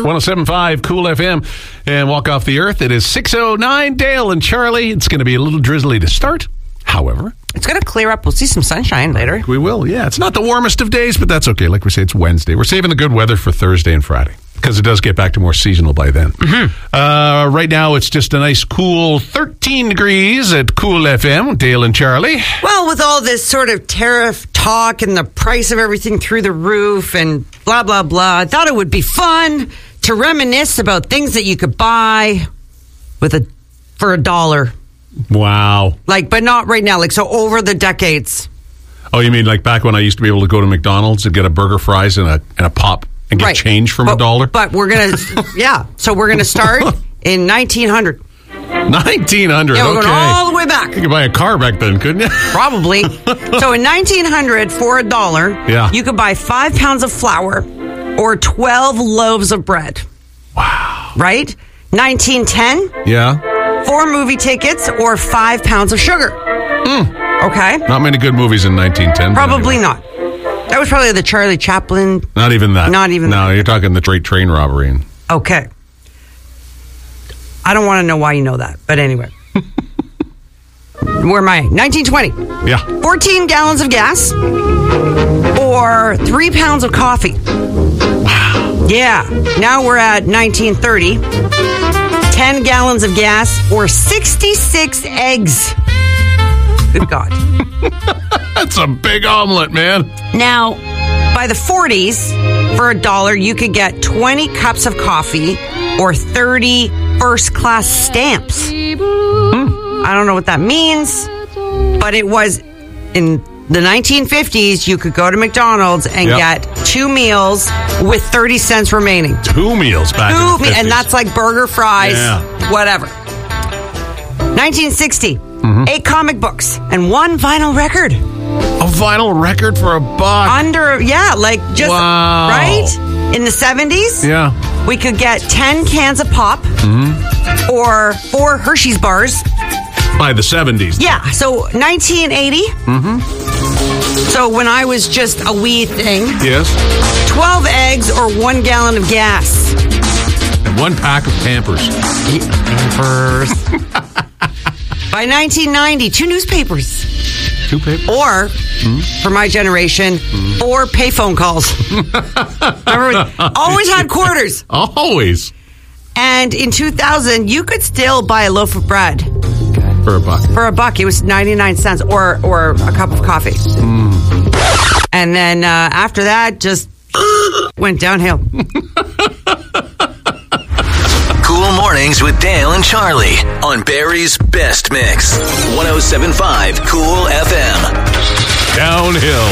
107.5 Cool FM and Walk Off the Earth. It is 6:09. Dale and Charlie. It's going to be a little drizzly to start. However, it's going to clear up. We'll see some sunshine later. We will, yeah. It's not the warmest of days, but that's okay. Like we say, it's Wednesday. We're saving the good weather for Thursday and Friday because it does get back to more seasonal by then. Mm-hmm. Right now, it's just a nice cool 13 degrees at Cool FM. Dale and Charlie. Well, with all this sort of tariff talk and the price of everything through the roof and blah, blah, blah, I thought it would be fun to reminisce about things that you could buy for $1. Wow. But not right now. So over the decades. Oh, you mean like back when I used to be able to go to McDonald's and get a burger, fries, and a pop and get change from $1? But we're going to, yeah. So we're going to start in 1900. 1900, yeah, we're going all the way back. You could buy a car back then, couldn't you? Probably. So in 1900, for $1, you could buy 5 pounds of flour or 12 loaves of bread. Wow. Right? 1910? Yeah. 4 movie tickets or 5 pounds of sugar. Okay. Not many good movies in 1910. Probably not. That was probably the Charlie Chaplin. Not even that. Not even that. No, you're talking the great train robbery. Okay. I don't want to know why you know that, but anyway. Where am I? 1920. Yeah. 14 gallons of gas or 3 pounds of coffee. Wow. Yeah. Now we're at 1930. 10 gallons of gas or 66 eggs. Good God. That's a big omelet, man. Now, by the 40s, for $1, you could get 20 cups of coffee or 30 first-class stamps. I don't know what that means, but it was in the 1950s, you could go to McDonald's and get 2 meals with 30 cents remaining. 2 meals back in the 50s. And that's like burger, fries, whatever. 1960, 8 comic books and 1 vinyl record. A vinyl record for $1? Right? In the 70s, we could get 10 cans of pop or 4 Hershey's bars. By the 70s. Yeah, so 1980. So when I was just a wee thing. Yes. 12 eggs or 1 gallon of gas. And 1 pack of Pampers. Pampers. By 1990, 2 newspapers. 2 papers? Or, for my generation, 4 payphone calls. Remember, always had quarters. Always. And in 2000, you could still buy a loaf of bread. For $1. For $1. It was 99 cents or a cup of coffee. And then after that, just went downhill. Cool Mornings with Dale and Charlie on Barrie's Best Mix. 107.5 Cool FM. Downhill.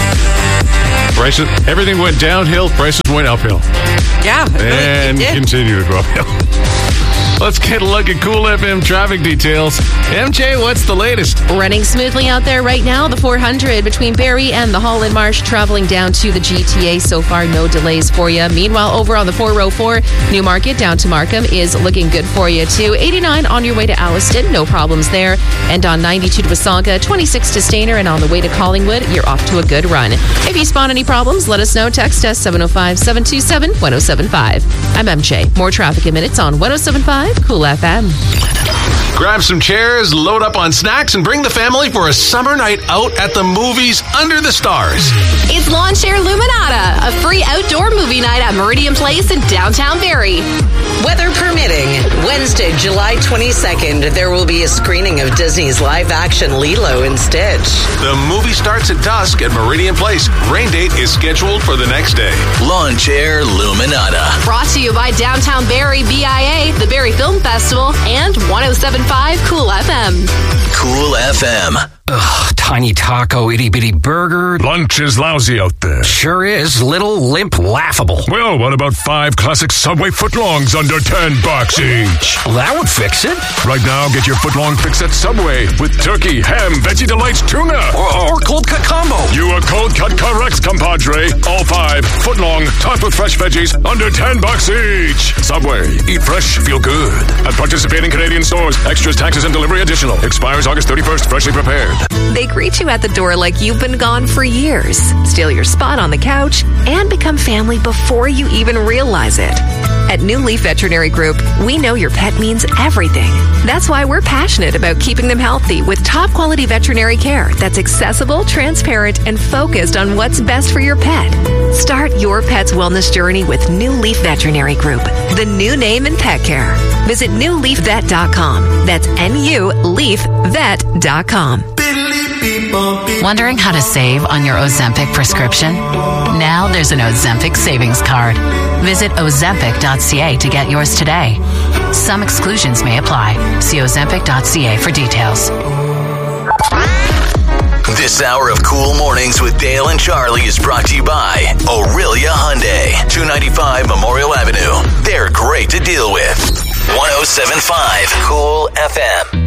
Everything went downhill. Prices went uphill. Yeah. And continue to go uphill. Let's get a look at Cool FM traffic details. MJ, what's the latest? Running smoothly out there right now. The 400 between Barrie and the Holland Marsh traveling down to the GTA. So far, no delays for you. Meanwhile, over on the 404, Newmarket down to Markham is looking good for you too. 89 on your way to Alliston, no problems there. And on 92 to Wasaga, 26 to Stayner, and on the way to Collingwood, you're off to a good run. If you spot any problems, let us know. Text us 705-727-1075. I'm MJ. More traffic in minutes on 107.5 Cool FM. Grab some chairs, load up on snacks, and bring the family for a summer night out at the movies under the stars. It's Lawn Chair Luminata, a free outdoor movie night at Meridian Place in downtown Barrie. Weather permitting, Wednesday, July 22nd, there will be a screening of Disney's live-action Lilo and Stitch. The movie starts at dusk at Meridian Place. Rain date is scheduled for the next day. Lawn Chair Luminata. Brought to you by Downtown Barrie BIA, the Barrie Film Festival, and 107.5 Cool FM. Cool FM. Ugh, tiny taco, itty-bitty burger. Lunch is lousy out there. Sure is. Little, limp, laughable. Well, what about 5 classic Subway footlongs under $10 each? Well, that would fix it. Right now, get your footlong fix at Subway with turkey, ham, veggie delights, tuna. Or cold cut combo. You are cold cut correct, compadre. All 5 footlong, topped with fresh veggies, under $10 each. Subway. Eat fresh, feel good. At participating Canadian stores. Extras, taxes, and delivery additional. Expires August 31st. Freshly prepared. They greet you at the door like you've been gone for years, steal your spot on the couch, and become family before you even realize it. At New Leaf Veterinary Group, we know your pet means everything. That's why we're passionate about keeping them healthy with top quality veterinary care that's accessible, transparent, and focused on what's best for your pet. Start your pet's wellness journey with New Leaf Veterinary Group, the new name in pet care. Visit newleafvet.com. That's NULeafVet.com. Wondering how to save on your Ozempic prescription? Now there's an Ozempic savings card. Visit Ozempic.ca to get yours today. Some exclusions may apply. See Ozempic.ca for details. This hour of Cool Mornings with Dale and Charlie is brought to you by Aurelia Hyundai, 295 Memorial Avenue. They're great to deal with. 107.5 Cool FM.